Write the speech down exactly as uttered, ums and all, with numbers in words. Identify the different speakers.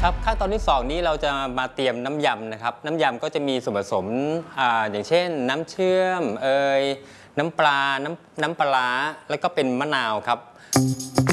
Speaker 1: ครับขั้นตอนที่สองนี้เราจะมาเตรียมน้ำยำนะครับน้ำยำก็จะมีส่วนผสมอ่าอย่างเช่นน้ำเชื่อมเอยน้ำปลาน้ำน้ำปลาแล้วก็เป็นมะนาวครับ